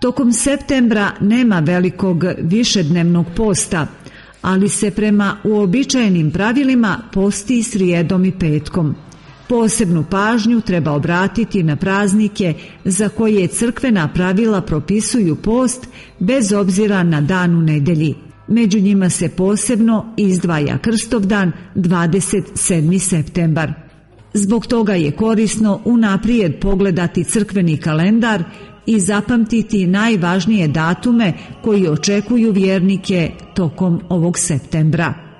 Tokom septembra nema velikog višednevnog posta, ali se prema uobičajenim pravilima posti srijedom i petkom. Posebnu pažnju treba obratiti na praznike za koje crkvena pravila propisuju post bez obzira na dan u nedjelji. Među njima se posebno izdvaja Krstovdan 27. septembar. Zbog toga je korisno unaprijed pogledati crkveni kalendar i zapamtiti najvažnije datume koji očekuju vjernike tokom ovog septembra.